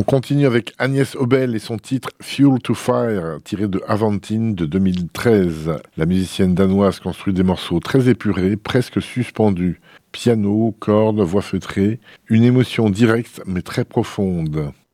continue avec Agnès Obel et son titre Fuel to Fire, tiré de Avantine de 2013. La musicienne danoise construit des morceaux très épurés, presque suspendus. Piano, cordes, voix feutrée, une émotion directe mais très profonde.